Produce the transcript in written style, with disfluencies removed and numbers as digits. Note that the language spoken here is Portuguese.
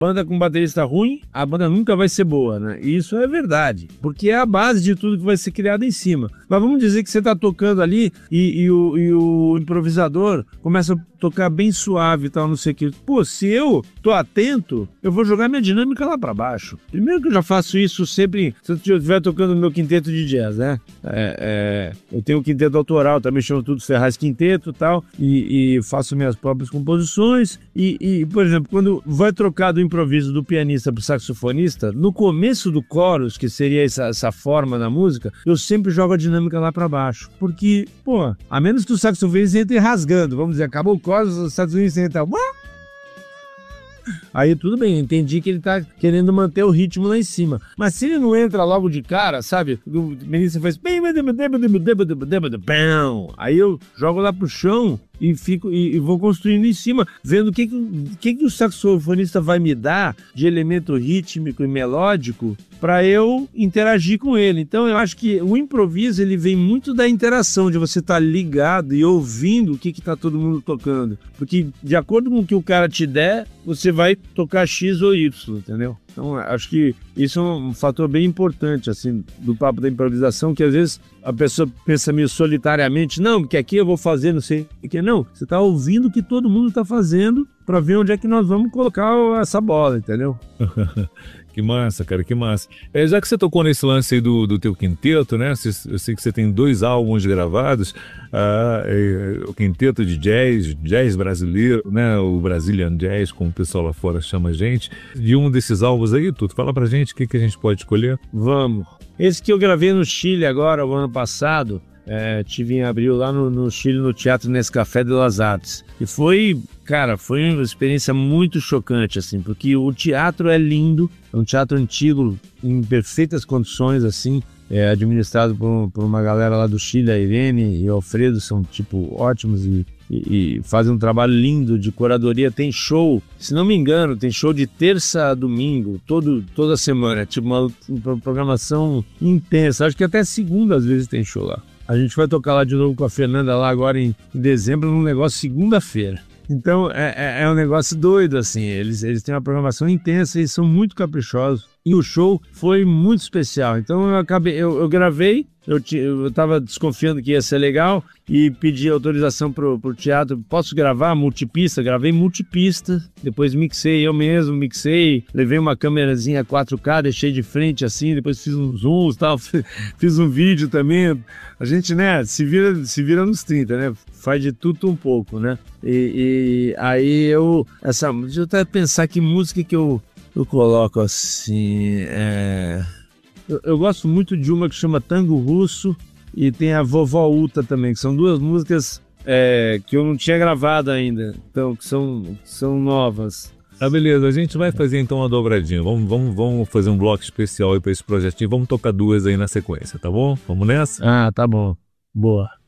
Banda com baterista ruim, a banda nunca vai ser boa, né? E isso é verdade, porque é a base de tudo que vai ser criado em cima. Mas vamos dizer que você tá tocando ali e o improvisador começa a tocar bem suave e tal, não sei o que. Pô, se eu tô atento, eu vou jogar minha dinâmica lá pra baixo. Primeiro que eu já faço isso sempre, se eu estiver tocando no meu quinteto de jazz, né? Eu tenho um quinteto autoral, também chamo tudo Ferraz Quinteto e tal, e faço minhas próprias composições. Por exemplo, quando vai trocar do improviso do pianista pro saxofonista, no começo do chorus, que seria essa forma na música, eu sempre jogo a dinâmica lá pra baixo. Porque, pô, a menos que o saxofonista entre rasgando, vamos dizer, acabou o chorus, o saxofonista entra... Aí tudo bem, eu entendi que ele tá querendo manter o ritmo lá em cima. Mas se ele não entra logo de cara, sabe? O pianista faz... Aí eu jogo lá pro chão e vou construindo em cima, vendo o que o saxofonista vai me dar de elemento rítmico e melódico para eu interagir com ele. Então eu acho que o improviso ele vem muito da interação, de você estar ligado e ouvindo o que está todo mundo tocando. Porque de acordo com o que o cara te der, você vai tocar X ou Y, entendeu? Então, acho que isso é um fator bem importante, assim, do papo da improvisação, que às vezes a pessoa pensa meio solitariamente, não, porque aqui eu vou fazer, não sei o que. Não, você está ouvindo o que todo mundo está fazendo para ver onde é que nós vamos colocar essa bola, entendeu? Que massa, cara, que massa. Já que você tocou nesse lance aí do teu quinteto, né? Eu sei que você tem 2 álbuns gravados, o quinteto de jazz brasileiro, né? O Brazilian Jazz, como o pessoal lá fora chama a gente. De um desses álbuns aí, Tuto, fala pra gente o que a gente pode escolher. Vamos. Esse que eu gravei no Chile agora, o ano passado, tive em abril lá no Chile, no Teatro Nescafé de las Artes. E foi uma experiência muito chocante, assim, porque o teatro é lindo, é um teatro antigo, em perfeitas condições, assim, administrado por uma galera lá do Chile, a Irene e o Alfredo, são, tipo, ótimos e fazem um trabalho lindo de curadoria. Tem show, se não me engano, tem show de terça a domingo, toda semana, tipo uma programação intensa, acho que até segunda às vezes tem show lá. A gente vai tocar lá de novo com a Fernanda lá agora em dezembro, num negócio segunda-feira. Então é um negócio doido, assim, eles têm uma programação intensa e são muito caprichosos. E o show foi muito especial. Então eu gravei, eu tava desconfiando que ia ser legal e pedi autorização pro teatro. Posso gravar multipista? Gravei multipista, depois mixei eu mesmo, levei uma câmerazinha 4K, deixei de frente assim, depois fiz uns zooms e tal, fiz um vídeo também. A gente, né, se vira nos 30, né? Faz de tudo um pouco, né? E aí deixa eu até pensar que música que eu coloco assim. Eu gosto muito de uma que chama Tango Russo e tem a Vovó Uta também, que são 2 músicas que eu não tinha gravado ainda, então que são novas. Beleza, a gente vai fazer então uma dobradinha. Vamos fazer um bloco especial aí para esse projetinho. Vamos tocar 2 aí na sequência, tá bom? Vamos nessa? Tá bom. Boa.